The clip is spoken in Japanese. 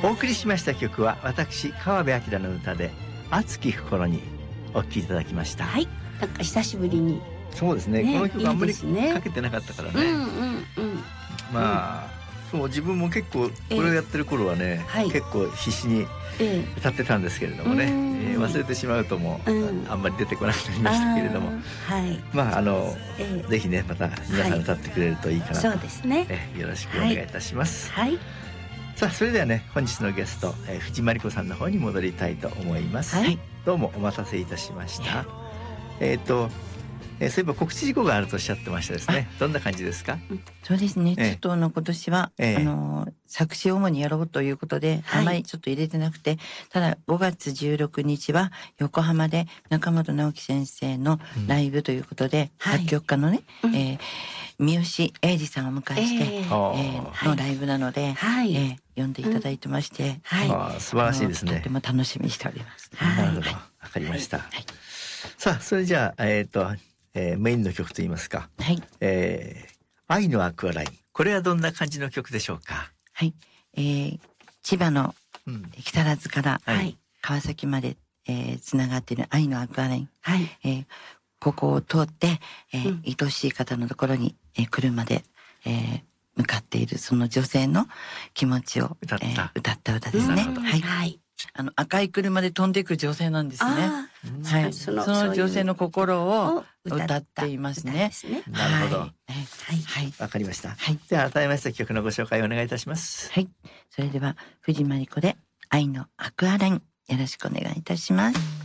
お送りしました曲は私川辺明の歌で熱き心にお聴きいただきました。 はい、なんか久しぶりに。 そうですね、この曲あんまりいいですねかけてなかったからね。まあ、そう自分も結構これをやってる頃はね、結構必死に歌ってたんですけれどもね、忘れてしまうともう、あんまり出てこなくなりましたけれども、まあぜひねまた皆さん歌ってくれるといいかなと、 そうですね、 よろしくお願いいたします。さあそれではね本日のゲスト、藤真理子さんの方に戻りたいと思います。どうもお待たせいたしました。そういえば告知事項があるとおっしゃってましたですね。どんな感じですか？ そうですね。ちょっと今年は、作詞を主にやろうということで、あまりちょっと入れてなくて、ただ5月16日は横浜で中本直樹先生のライブということで、作曲家のね、三好英二さんをお迎えして、のライブなので、呼んでいただいてまして、 素晴らしいですね。 とても楽しみにしております。 なるほど、わかりました。さあそれじゃあメインの曲といいますか、愛のアクアライン、これはどんな感じの曲でしょうか？ はい、千葉の木更津から川崎までつながっている愛のアクアライン、ここを通って、愛しい方のところに車で向かっているその女性の気持ちを歌った歌ですね。赤い車で飛んでいく女性なんですね。その女性の心を歌っていますね。 なるほど。わかりました。では改めまして曲のご紹介をお願いいたします。 はい。それでは藤真理子で愛のアクアライン、よろしくお願いいたします。